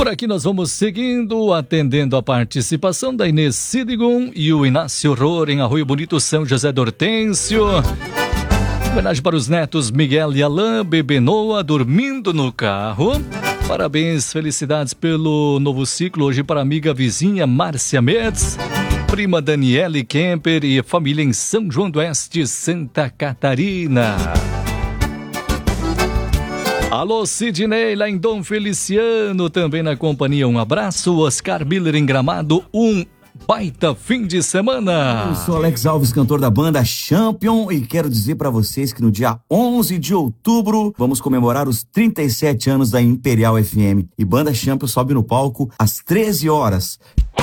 Por aqui nós vamos seguindo, atendendo a participação da Inês Sidigon e o Inácio Rohr em Arroio Bonito, São José do Hortêncio. Homenagem para os netos Miguel e Alain, bebê Noah, dormindo no carro. Parabéns, felicidades pelo novo ciclo. Hoje para a amiga vizinha Márcia Metz, prima Daniele Kemper e família em São João do Oeste, Santa Catarina. Alô, Sidney, lá em Dom Feliciano, também na companhia. Um abraço, Oscar Miller em Gramado, baita fim de semana. Eu sou Alex Alves, cantor da banda Champion, e quero dizer pra vocês que no dia 11 de outubro vamos comemorar os 37 anos da Imperial FM. E banda Champion sobe no palco às 13 horas.